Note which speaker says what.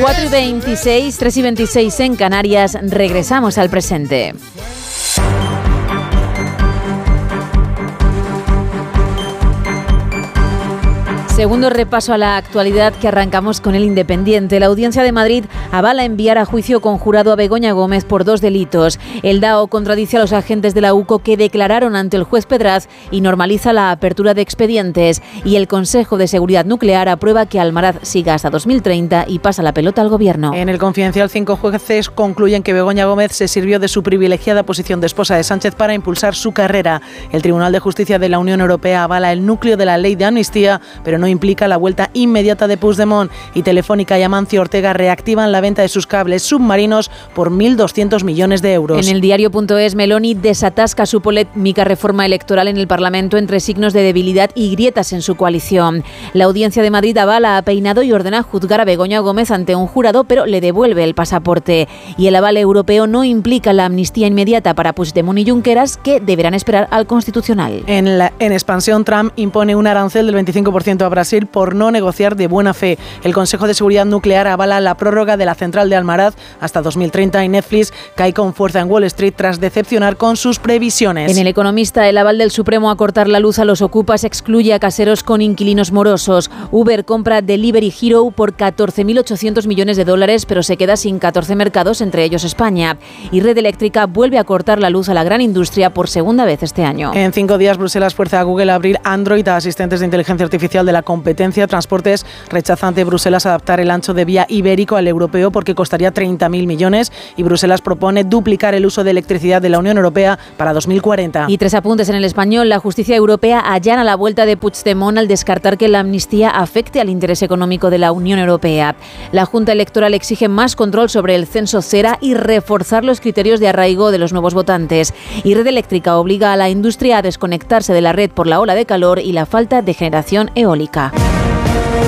Speaker 1: 4:26, 3:26 en Canarias. Regresamos al presente. Segundo repaso a la actualidad, que arrancamos con El Independiente. La Audiencia de Madrid avala enviar a juicio conjurado a Begoña Gómez por 2 delitos. El DAO contradice a los agentes de la UCO que declararon ante el juez Pedraz y normaliza la apertura de expedientes. Y el Consejo de Seguridad Nuclear aprueba que Almaraz siga hasta 2030 y pasa la pelota al Gobierno.
Speaker 2: En El Confidencial, 5 jueces concluyen que Begoña Gómez se sirvió de su privilegiada posición de esposa de Sánchez para impulsar su carrera. El Tribunal de Justicia de la Unión Europea avala el núcleo de la ley de amnistía, pero no implica la vuelta inmediata de Puigdemont. Y Telefónica y Amancio Ortega reactivan la venta de sus cables submarinos por 1.200 millones de euros.
Speaker 1: En el diario.es, Meloni desatasca su polémica reforma electoral en el Parlamento entre signos de debilidad y grietas en su coalición. La Audiencia de Madrid avala a Peinado y ordena juzgar a Begoña Gómez ante un jurado, pero le devuelve el pasaporte. Y el aval europeo no implica la amnistía inmediata para Puigdemont y Junqueras, que deberán esperar al Constitucional.
Speaker 2: En expansión, Trump impone un arancel del 25% a Brasil por no negociar de buena fe. El Consejo de Seguridad Nuclear avala la prórroga de la central de Almaraz hasta 2030 y Netflix cae con fuerza en Wall Street tras decepcionar con sus previsiones.
Speaker 1: En El Economista, el aval del Supremo a cortar la luz a los ocupas excluye a caseros con inquilinos morosos. Uber compra Delivery Hero por 14.800 millones de dólares, pero se queda sin 14 mercados, entre ellos España. Y Red Eléctrica vuelve a cortar la luz a la gran industria por segunda vez este año.
Speaker 2: En 5 días, Bruselas fuerza a Google a abrir Android a asistentes de inteligencia artificial de la competencia. Transportes rechaza ante Bruselas adaptar el ancho de vía ibérico al europeo porque costaría 30.000 millones y Bruselas propone duplicar el uso de electricidad de la Unión Europea para 2040.
Speaker 1: Y 3 apuntes en El Español. La justicia europea allana la vuelta de Puigdemont al descartar que la amnistía afecte al interés económico de la Unión Europea. La Junta Electoral exige más control sobre el censo cera y reforzar los criterios de arraigo de los nuevos votantes. Y Red Eléctrica obliga a la industria a desconectarse de la red por la ola de calor y la falta de generación eólica.